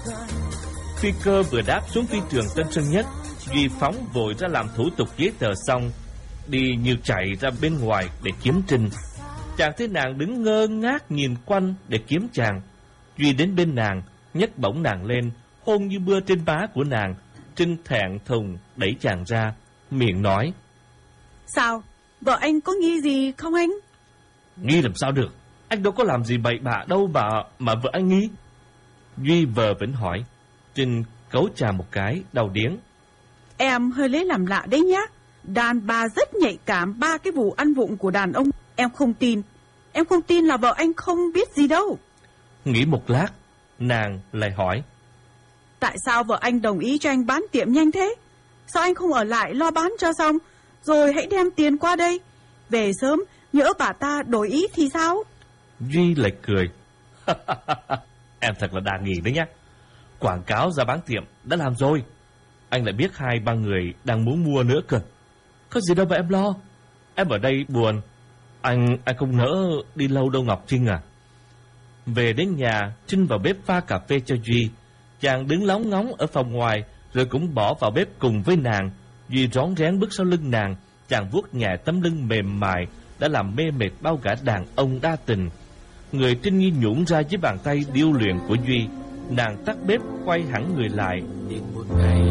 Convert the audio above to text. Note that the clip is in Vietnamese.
Phi cơ vừa đáp xuống phi trường Tân Sơn Nhất, Duy phóng vội ra làm thủ tục giấy tờ xong, đi như chạy ra bên ngoài để kiếm Trinh. Chàng thấy nàng đứng ngơ ngác nhìn quanh để kiếm chàng. Duy đến bên nàng, nhấc bổng nàng lên, hôn như mưa trên má của nàng. Trinh thẹn thùng đẩy chàng ra, miệng nói: Sao? Vợ anh có nghi gì không anh? Nghi làm sao được? Anh đâu có làm gì bậy bạ đâu mà vợ anh nghi. Duy vờ vẫn hỏi. Trinh cấu chàng một cái, đau điếng. Em hơi lấy làm lạ đấy nhá. Đàn bà rất nhạy cảm 3 cái vụ ăn vụng của đàn ông. Em không tin. Em không tin là vợ anh không biết gì đâu. Nghĩ một lát, nàng lại hỏi: Tại sao vợ anh đồng ý cho anh bán tiệm nhanh thế? Sao anh không ở lại lo bán cho xong, rồi hãy đem tiền qua đây? Về sớm, nhỡ bà ta đổi ý thì sao? Duy lại cười. Em thật là đa nghi đấy nhá. Quảng cáo ra bán tiệm đã làm rồi. Anh lại biết 2-3 người đang muốn mua nữa cơ. Có gì đâu mà em lo. Em ở đây buồn. Anh không nỡ đi lâu đâu Ngọc Trinh à. Về đến nhà, Trinh vào bếp pha cà phê cho Duy. Chàng đứng lóng ngóng ở phòng ngoài, rồi cũng bỏ vào bếp cùng với nàng. Duy rón rén bước sau lưng nàng. Chàng vuốt nhẹ tấm lưng mềm mại đã làm mê mệt bao gã đàn ông đa tình. Người Trinh Nhi nhũn ra dưới bàn tay điêu luyện của Duy. Nàng tắt bếp, quay hẳn người lại.